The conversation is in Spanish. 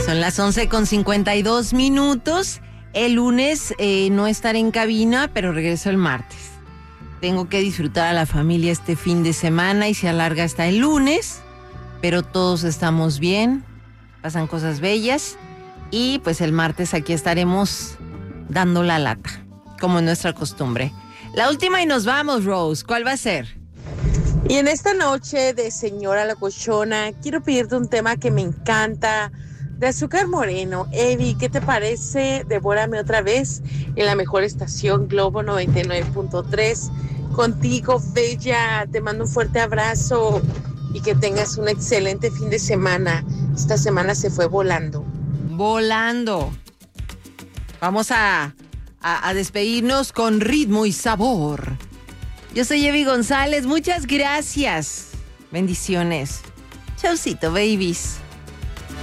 Son las 11:52. El lunes no estaré en cabina, pero regreso el martes. Tengo que disfrutar a la familia este fin de semana y se alarga hasta el lunes, pero todos estamos bien, pasan cosas bellas y pues el martes aquí estaremos dando la lata, como es nuestra costumbre. La última y nos vamos, Rose. ¿Cuál va a ser? Y en esta noche de Señora Locochona, quiero pedirte un tema que me encanta, de Azúcar Moreno. Eddie, ¿qué te parece? Devórame otra vez en la mejor estación, Globo 99.3. Contigo, bella, te mando un fuerte abrazo y que tengas un excelente fin de semana. Esta semana se fue volando. Volando. Vamos a despedirnos con ritmo y sabor. Yo soy Evi González, muchas gracias. Bendiciones. Chaucito, babies.